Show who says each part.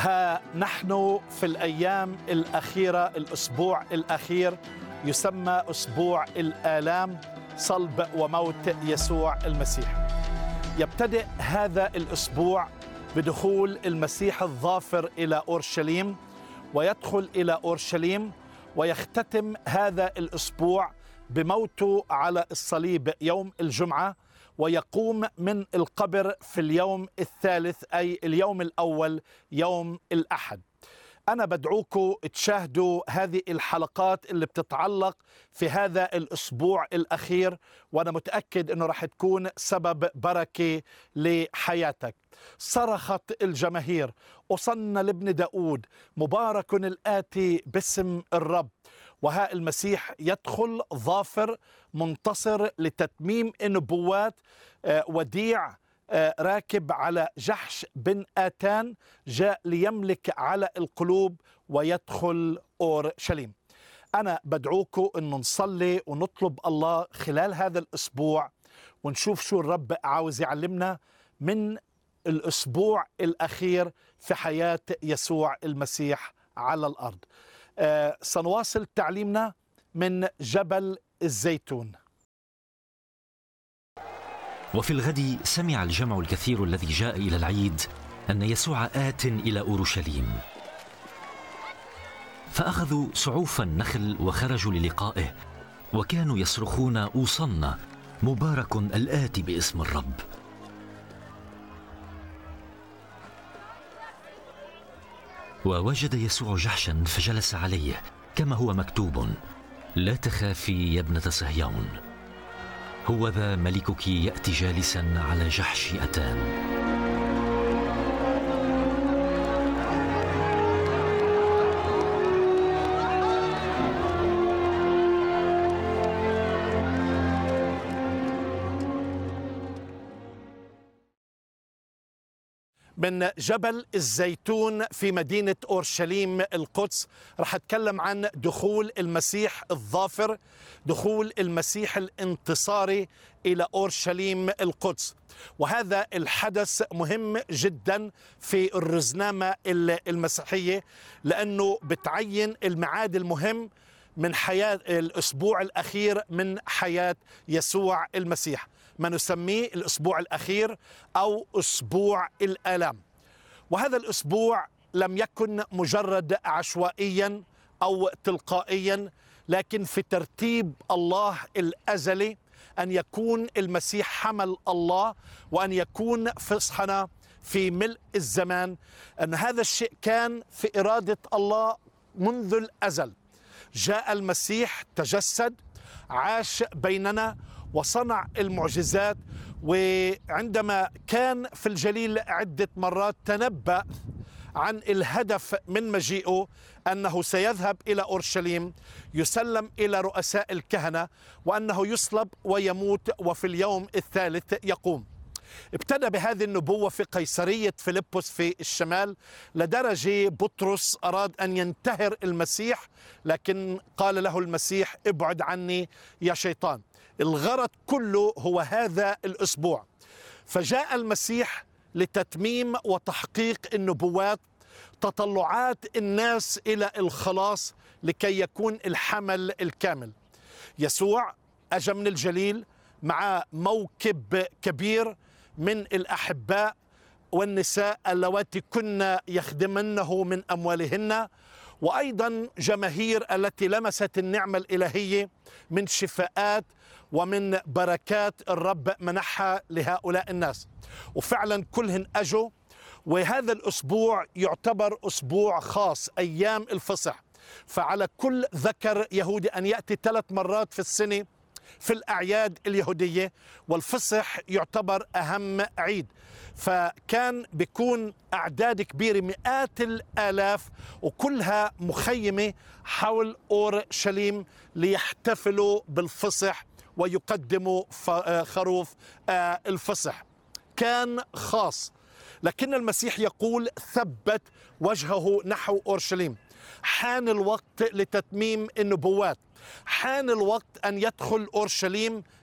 Speaker 1: ها نحن في الأيام الأخيرة، الأسبوع الأخير يسمى أسبوع الآلام، صلب وموت يسوع المسيح. يبتدئ هذا الأسبوع بدخول المسيح الظافر إلى أورشليم، ويدخل إلى أورشليم، ويختتم هذا الأسبوع بموته على الصليب يوم الجمعة، ويقوم من القبر في اليوم الثالث، أي اليوم الأول يوم الأحد. أنا بدعوكم تشاهدوا هذه الحلقات اللي بتتعلق في هذا الأسبوع الأخير، وأنا متأكد أنه رح تكون سبب بركة لحياتك. صرخت الجماهير: أصلنا لابن داود، مبارك الآتي باسم الرب. وها المسيح يدخل ظافر منتصر لتتميم النبوات، وديع راكب على جحش بن آتان، جاء ليملك على القلوب ويدخل أورشليم. أنا بدعوكم أن نصلي ونطلب الله خلال هذا الأسبوع، ونشوف شو الرب عاوز يعلمنا من الأسبوع الأخير في حياة يسوع المسيح على الأرض. سنواصل تعليمنا من جبل الزيتون.
Speaker 2: وفي الغد سمع الجمع الكثير الذي جاء إلى العيد أن يسوع آت إلى أورشليم، فأخذوا سعوف النخل وخرجوا للقائه، وكانوا يصرخون: أوصلنا، مبارك الآتي باسم الرب. ووجد يسوع جحشا فجلس عليه، كما هو مكتوب: لا تخافي يا ابنة صهيون، هو ذا ملكك يأتي جالسا على جحش أتان.
Speaker 1: من جبل الزيتون في مدينة أورشليم القدس رح أتكلم عن دخول المسيح الظافر، دخول المسيح الانتصاري إلى أورشليم القدس. وهذا الحدث مهم جدا في الرزنامة المسيحية، لأنه بتعين الميعاد المهم من حياة الأسبوع الأخير من حياة يسوع المسيح، ما نسميه الأسبوع الأخير أو أسبوع الآلام. وهذا الأسبوع لم يكن مجرد عشوائيا أو تلقائيا، لكن في ترتيب الله الأزلي أن يكون المسيح حمل الله، وأن يكون فصحنا في ملء الزمان. أن هذا الشيء كان في إرادة الله منذ الأزل. جاء المسيح، تجسد، عاش بيننا وصنع المعجزات. وعندما كان في الجليل عدة مرات تنبأ عن الهدف من مجيئه، أنه سيذهب إلى أورشليم، يسلم إلى رؤساء الكهنة، وأنه يصلب ويموت وفي اليوم الثالث يقوم. ابتدأ بهذه النبوة في قيصرية فيلبس في الشمال، لدرجة بطرس أراد أن ينتهر المسيح، لكن قال له المسيح: ابعد عني يا شيطان. الغرض كله هو هذا الأسبوع. فجاء المسيح لتتميم وتحقيق النبوات، تطلعات الناس إلى الخلاص لكي يكون الحمل الكامل. يسوع أجا من الجليل مع موكب كبير من الأحباء والنساء اللواتي كن يخدمنه من أموالهن، وأيضا جماهير التي لمست النعمة الإلهية من شفاءات ومن بركات الرب منحها لهؤلاء الناس. وفعلا كلهن أجوا. وهذا الأسبوع يعتبر أسبوع خاص، أيام الفصح. فعلى كل ذكر يهودي أن يأتي 3 مرات في السنة في الأعياد اليهودية، والفصح يعتبر أهم عيد. فكان بيكون أعداد كبيرة، مئات الآلاف، وكلها مخيمة حول أورشليم ليحتفلوا بالفصح ويقدموا خروف الفصح. كان خاص. لكن المسيح يقول: ثبت وجهه نحو أورشليم. حان الوقت لتتميم النبوات، حان الوقت أن يدخل أورشليم